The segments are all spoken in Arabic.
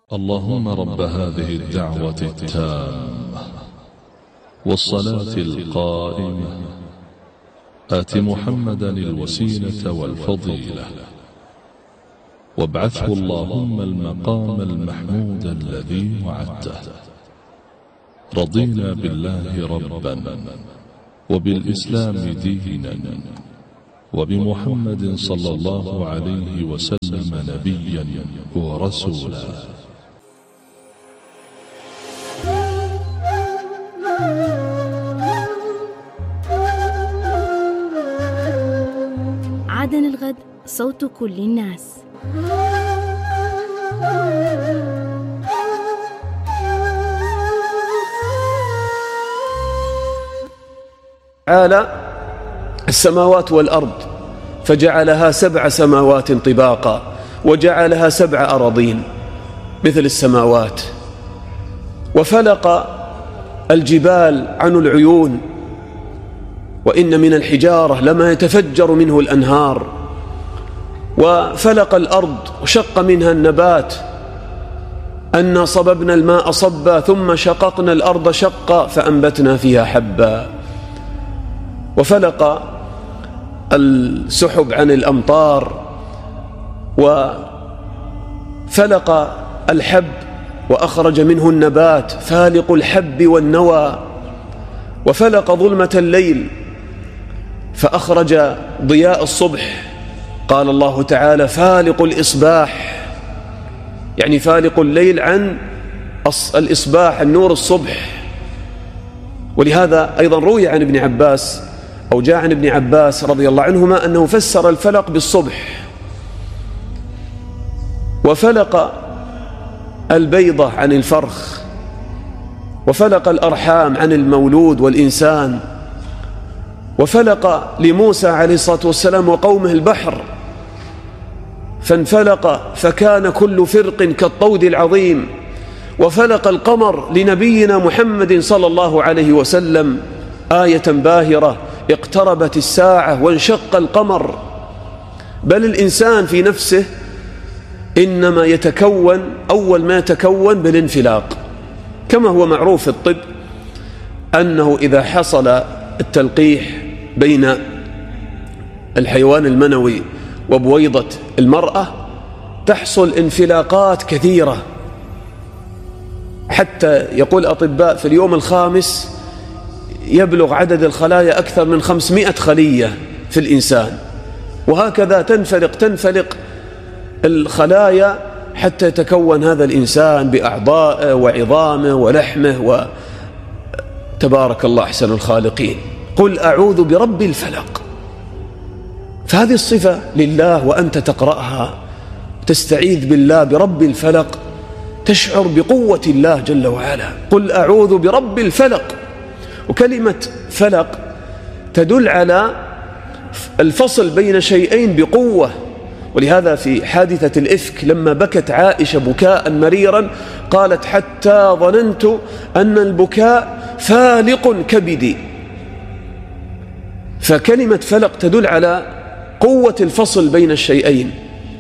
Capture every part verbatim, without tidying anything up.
اللهم رب هذه الدعوة التامة والصلاة القائمة آت محمدا الوسيلة والفضيلة وابعثه اللهم المقام المحمود الذي وعدته. رضينا بالله ربا وبالإسلام دينا وبمحمد صلى الله عليه وسلم نبيا ورسولا. عدن الغد، صوت كل الناس. تعالى السماوات والأرض فجعلها سبع سماوات طباقا وجعلها سبع أراضين مثل السماوات، وفلق الجبال عن العيون، وإن من الحجارة لما يتفجر منه الأنهار، وفلق الأرض وشق منها النبات، أنا صببنا الماء صبا ثم شققنا الأرض شقا فأنبتنا فيها حبا، وفلق السحب عن الأمطار، وفلق الحب وأخرج منه النبات فالق الحب والنوى، وفلق ظلمة الليل فأخرج ضياء الصبح. قال الله تعالى فالق الإصباح، يعني فالق الليل عن الإصباح النور الصبح. ولهذا أيضا روي عن ابن عباس أو جاء عن ابن عباس رضي الله عنهما أنه فسر الفلق بالصبح. وفلق البيضة عن الفرخ، وفلق الأرحام عن المولود والإنسان، وفلق لموسى عليه الصلاة والسلام وقومه البحر فانفلق فكان كل فرق كالطود العظيم، وفلق القمر لنبينا محمد صلى الله عليه وسلم آية باهرة اقتربت الساعة وانشق القمر. بل الإنسان في نفسه إنما يتكون أول ما يتكون بالانفلاق، كما هو معروف في الطب أنه إذا حصل التلقيح بين الحيوان المنوي وبويضة المرأة تحصل انفلاقات كثيرة، حتى يقول الأطباء في اليوم الخامس يبلغ عدد الخلايا أكثر من خمسمائة خلية في الإنسان، وهكذا تنفلق تنفلق الخلايا حتى يتكون هذا الإنسان بأعضائه وعظامه ولحمه، وتبارك الله أحسن الخالقين. قل أعوذ برب الفلق، فهذه الصفة لله وأنت تقرأها تستعيذ بالله برب الفلق تشعر بقوة الله جل وعلا. قل أعوذ برب الفلق، وكلمة فلق تدل على الفصل بين شيئين بقوة. ولهذا في حادثة الإفك لما بكت عائشة بكاء مريرا قالت حتى ظننت أن البكاء فالق كبدي. فكلمة فلق تدل على قوة الفصل بين الشيئين،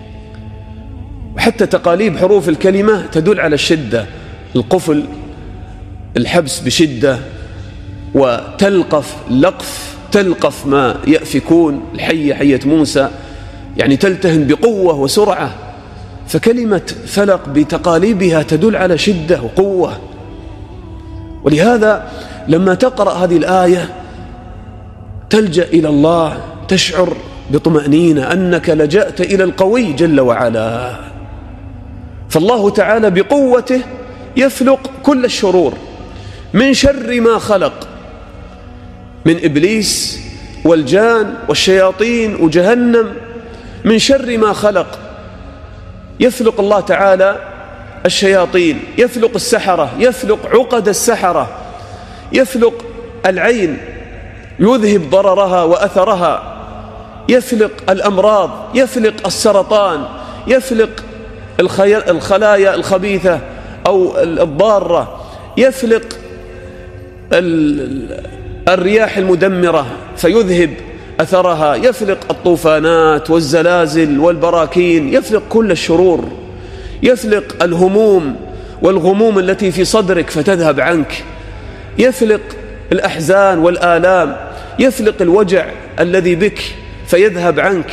وحتى تقاليب حروف الكلمة تدل على الشدة، القفل الحبس بشدة، وتلقف لقف تلقف ما يأفكون، الحية حية موسى يعني تلتهم بقوة وسرعة. فكلمة فلق بتقاليبها تدل على شدة وقوة. ولهذا لما تقرأ هذه الآية تلجأ إلى الله، تشعر بطمأنينة أنك لجأت إلى القوي جل وعلا. فالله تعالى بقوته يفلق كل الشرور من شر ما خلق، من إبليس والجان والشياطين وجهنم، من شر ما خلق. يفلق الله تعالى الشياطين، يفلق السحرة، يفلق عقد السحرة، يفلق العين يذهب ضررها وأثرها، يفلق الأمراض، يفلق السرطان، يفلق الخلايا الخبيثة أو الضارة، يفلق الرياح المدمرة فيذهب أثرها، يفلق الطوفانات والزلازل والبراكين، يفلق كل الشرور، يفلق الهموم والغموم التي في صدرك فتذهب عنك، يفلق الأحزان والآلام، يفلق الوجع الذي بك فيذهب عنك.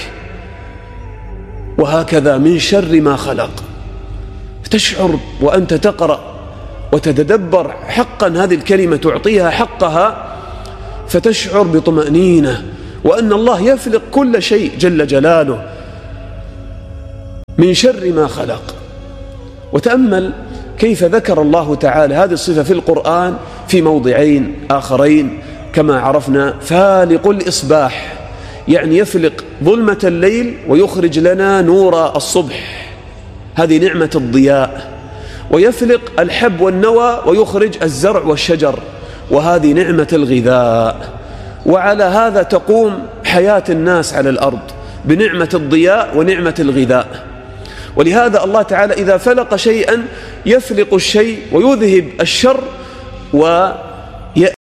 وهكذا من شر ما خلق. تشعر وأنت تقرأ وتتدبر حقا هذه الكلمة، تعطيها حقها، فتشعر بطمأنينة وأن الله يفلق كل شيء جل جلاله من شر ما خلق. وتأمل كيف ذكر الله تعالى هذه الصفة في القرآن في موضعين آخرين كما عرفنا: فالق الإصباح، يعني يفلق ظلمة الليل ويخرج لنا نور الصبح، هذه نعمة الضياء. ويفلق الحب والنوى ويخرج الزرع والشجر، وهذه نعمة الغذاء. وعلى هذا تقوم حياة الناس على الأرض، بنعمة الضياء ونعمة الغذاء. ولهذا الله تعالى إذا فلق شيئا يفلق الشيء ويذهب الشر و